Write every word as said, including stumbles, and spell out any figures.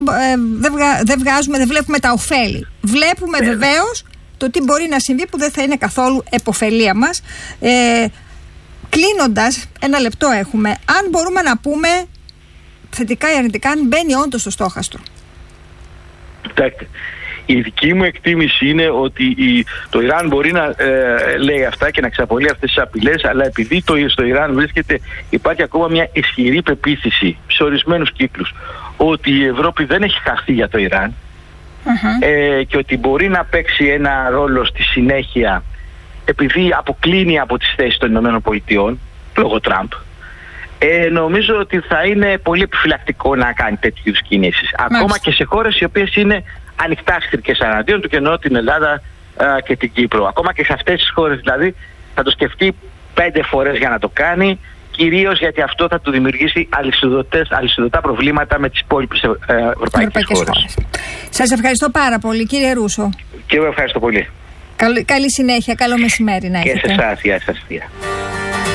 ε, δεν, βγα, δεν βγάζουμε, δεν βλέπουμε τα ωφέλη. Βλέπουμε yeah. βεβαίως το τι μπορεί να συμβεί που δεν θα είναι καθόλου επωφελία μας. Ε, κλείνοντας, ένα λεπτό έχουμε, αν μπορούμε να πούμε θετικά ή αρνητικά, αν μπαίνει όντως στο στόχαστρο. Κοιτάξτε, η δική μου εκτίμηση είναι ότι η, το Ιράν μπορεί να ε, λέει αυτά και να ξαπολύει αυτές τις απειλές, αλλά επειδή το, στο Ιράν βρίσκεται, υπάρχει ακόμα μια ισχυρή πεποίθηση σε ορισμένους κύκλους ότι η Ευρώπη δεν έχει χαθεί για το Ιράν uh-huh. ε, και ότι μπορεί να παίξει ένα ρόλο στη συνέχεια επειδή αποκλίνει από τις θέσεις των ΗΠΑ λόγω Τραμπ. Ε, νομίζω ότι θα είναι πολύ επιφυλακτικό να κάνει τέτοιου κινήσεις. Ακόμα και σε χώρες οι οποίες είναι ανοιχτάχστρικες αναντίον του, και εννοώ την Ελλάδα α, και την Κύπρο. Ακόμα και σε αυτές τις χώρες δηλαδή θα το σκεφτεί πέντε φορές για να το κάνει, κυρίως γιατί αυτό θα του δημιουργήσει αλυσιδωτά προβλήματα με τις υπόλοιπες ε, ευρωπαϊκές χώρες. χώρες. Σας ευχαριστώ πάρα πολύ, κύριε Ρούσο. Και εγώ ευχαριστώ πολύ. Καλή, καλή συνέχεια, καλό μεσημέρι να έχετε. Και σε εσάς, γεια σας.